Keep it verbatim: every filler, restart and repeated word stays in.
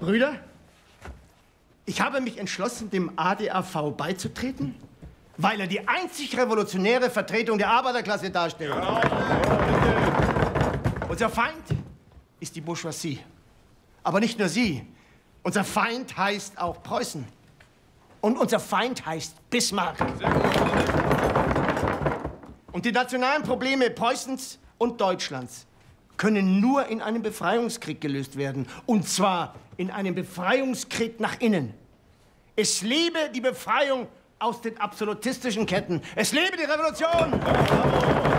Brüder, ich habe mich entschlossen, dem A D A V beizutreten, weil er die einzig revolutionäre Vertretung der Arbeiterklasse darstellt. Ja. Unser Feind ist die Bourgeoisie. Aber nicht nur sie. Unser Feind heißt auch Preußen. Und unser Feind heißt Bismarck. Und die nationalen Probleme Preußens und Deutschlands können nur in einem Befreiungskrieg gelöst werden. Und zwar in einem Befreiungskrieg nach innen. Es lebe die Befreiung aus den absolutistischen Ketten. Es lebe die Revolution!